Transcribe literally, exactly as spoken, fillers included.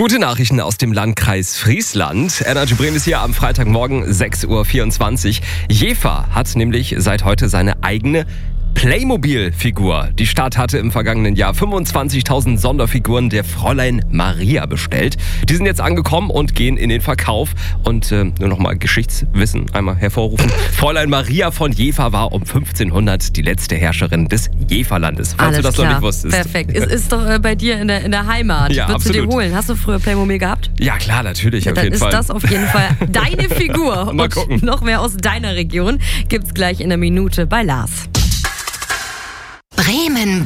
Gute Nachrichten aus dem Landkreis Friesland. Energy Bremen ist hier am Freitagmorgen sechs Uhr vierundzwanzig. Jever hat nämlich seit heute seine eigene Playmobil-Figur. Die Stadt hatte im vergangenen Jahr fünfundzwanzigtausend Sonderfiguren der Fräulein Maria bestellt. Die sind jetzt angekommen und gehen in den Verkauf. Und äh, nur nochmal Geschichtswissen einmal hervorrufen. Fräulein Maria von Jever war um fünfzehnhundert die letzte Herrscherin des Jeverlandes. Falls Alles du das klar. noch nicht wusstest. Perfekt. Es ist doch äh, bei dir in der, in der Heimat. Ja, Würdest absolut. du dir holen? Hast du früher Playmobil gehabt? Ja klar, natürlich, Ja, auf dann jeden ist Fall. das auf jeden Fall deine Figur. Mal Und gucken. noch mehr aus deiner Region gibt's gleich in einer Minute bei Lars. Bremen